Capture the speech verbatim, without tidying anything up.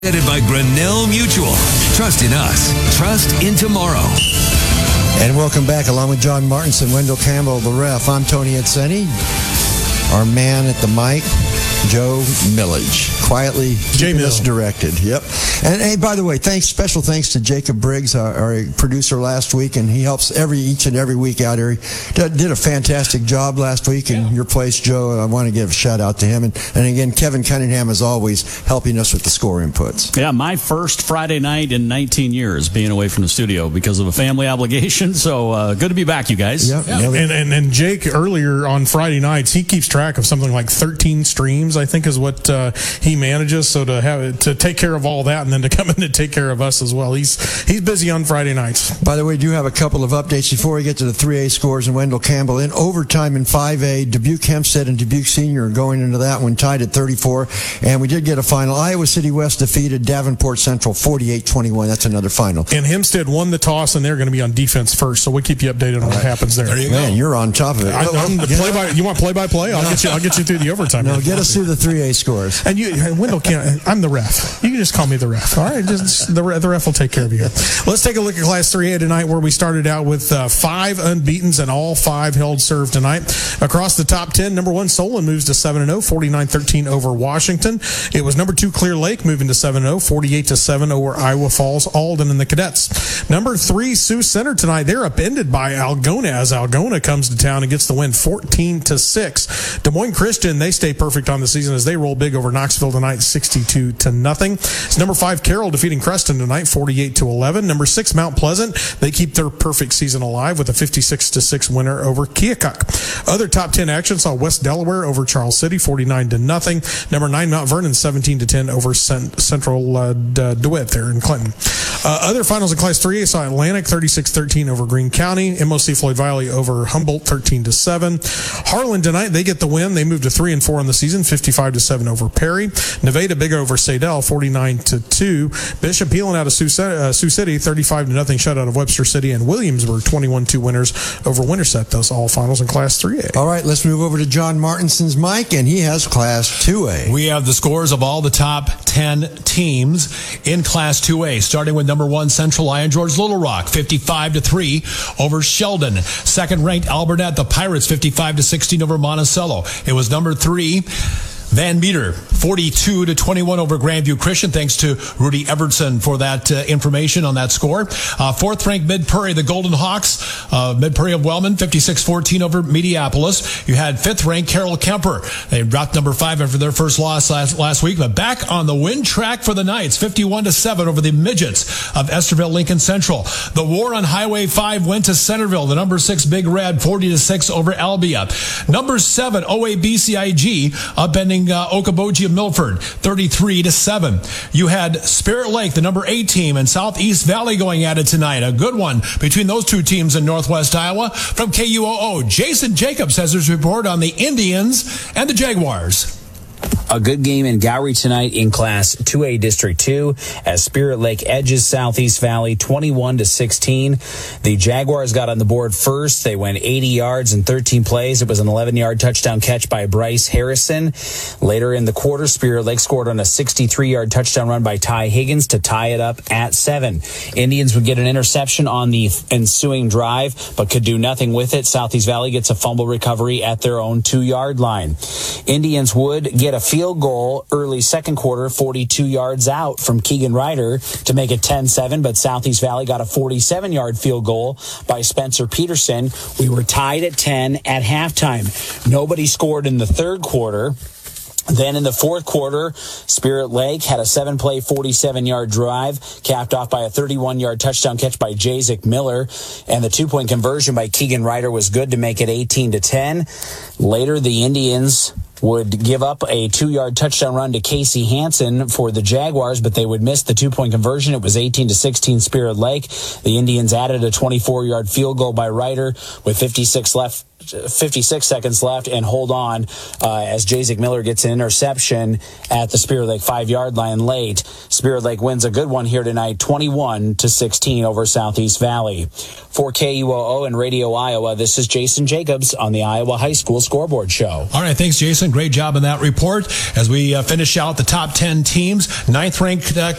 Presented by Grinnell Mutual. Trust in us. Trust in tomorrow. And welcome back, along with John Martinson, Wendell Campbell, the ref. I'm Tony Edseni. Our man at the mic, Joe Millage, quietly keeping us directed. Yep. And hey, by the way, thanks, special thanks to Jacob Briggs, our, our producer last week, and he helps every each and every week out here. He did, did a fantastic job last week in yeah. your place, Joe. I want to give a shout out to him. And, and again, Kevin Cunningham, as always, helping us with the score inputs. Yeah, my first Friday night in nineteen years being away from the studio because of a family obligation. So uh, good to be back, you guys. Yep. Yeah. And, and and Jake earlier on Friday nights, he keeps track of something like thirteen streams, I think, is what uh, he manages. So to have to take care of all that and then to come in and take care of us as well, he's he's busy on Friday nights. By the way, we do have a couple of updates before we get to the three A scores. And Wendell Campbell in overtime in five A. Dubuque Hempstead and Dubuque Senior are going into that one tied at thirty-four. And we did get a final. Iowa City West defeated Davenport Central forty-eight twenty-one. That's another final. And Hempstead won the toss, and they're going to be on defense first. So we'll keep you updated on what happens there. There you Man, go. You're on top of it. I, I'm the play by, you want play by play? I'll get you. I'll get you through the overtime. No, get us through the three A scores. And you, Wendell can't. I'm the ref. You can just call me the ref. All right, just the the ref will take care of you. Let's take a look at Class three A tonight, where we started out with uh, five unbeatens, and all five held serve tonight. Across the top ten, number one Solon moves to seven and zero, forty-nine thirteen over Washington. It was number two Clear Lake moving to seven and zero, forty-eight to seven over Iowa Falls, Alden, and the Cadets. Number three Sioux Center tonight, they're upended by Algona as Algona comes to town and gets the win fourteen to six. Des Moines Christian, they stay perfect on the season as they roll big over Knoxville tonight, sixty-two to nothing. It's number five Carroll defeating Creston tonight, forty-eight to eleven. Number six Mount Pleasant, they keep their perfect season alive with a fifty-six to six winner over Keokuk. Other top ten action saw West Delaware over Charles City, forty-nine to nothing. Number nine Mount Vernon, seventeen to ten over Central uh, DeWitt there in Clinton. Uh, other finals in Class three A saw Atlantic thirty-six thirteen over Greene County. M O C Floyd Valley over Humboldt thirteen to seven. Harlan tonight, they get the win. They move to three and four on the season, fifty-five to seven over Perry. Nevada big over Sadell, forty-nine to two. Bishop peeling out of Sioux, uh, Sioux City, thirty-five to nothing shutout of Webster City, and Williamsburg twenty-one two winners over Winterset. Those all finals in Class three A. All right, let's move over to John Martinson's mic, and he has Class two A. We have the scores of all the top ten teams in Class two A, starting with number one Central Iron George Little Rock, fifty-five to three over Sheldon. Second ranked Alburnett, the Pirates, fifty-five to sixteen over Monticello. It was number three Van Meter, forty-two to twenty-one over Grandview Christian. Thanks to Rudy Evertson for that uh, information on that score. Uh, fourth ranked Mid Prairie, the Golden Hawks, uh, Mid Prairie of Wellman, fifty-six fourteen over Mediapolis. You had fifth ranked Carroll Kemper. They dropped number five after their first loss last, last week, but back on the win track for the Knights, fifty-one to seven over the Midgets of Esterville Lincoln Central. The war on Highway five went to Centerville. The number six Big Red, forty to six over Albia. Number seven O A B C I G upending Uh, Okoboji of Milford, thirty-three to seven. You had Spirit Lake, the number eight team, and Southeast Valley going at it tonight. A good one between those two teams in Northwest Iowa. From K U O O, Jason Jacobs has his report on the Indians and the Jaguars. A good game in Gowrie tonight in Class two A District two as Spirit Lake edges Southeast Valley twenty-one to sixteen. The Jaguars got on the board first. They went eighty yards in thirteen plays. It was an eleven-yard touchdown catch by Bryce Harrison. Later in the quarter, Spirit Lake scored on a sixty-three-yard touchdown run by Ty Higgins to tie it up at seven. Indians would get an interception on the ensuing drive, but could do nothing with it. Southeast Valley gets a fumble recovery at their own two-yard line. Indians would get a field goal early second quarter, forty-two yards out from Keegan Ryder to make it ten seven, but Southeast Valley got a forty-seven-yard field goal by Spencer Peterson. We were tied at ten at halftime. Nobody scored in the third quarter. Then in the fourth quarter, Spirit Lake had a seven-play, forty-seven-yard drive, capped off by a thirty-one-yard touchdown catch by Jazik Miller, and the two-point conversion by Keegan Ryder was good to make it eighteen to ten. Later, the Indians would give up a two-yard touchdown run to Casey Hansen for the Jaguars, but they would miss the two-point conversion. It was eighteen to sixteen Spirit Lake. The Indians added a twenty-four-yard field goal by Ryder with fifty-six left fifty-six seconds left and hold on uh, as Jazik Miller gets an interception at the Spirit Lake five-yard line late. Spirit Lake wins a good one here tonight, twenty-one to sixteen over Southeast Valley. For K U O O and Radio Iowa, this is Jason Jacobs on the Iowa High School Scoreboard Show. All right, thanks, Jason. Great job in that report. As we uh, finish out the top ten teams, ninth-ranked uh,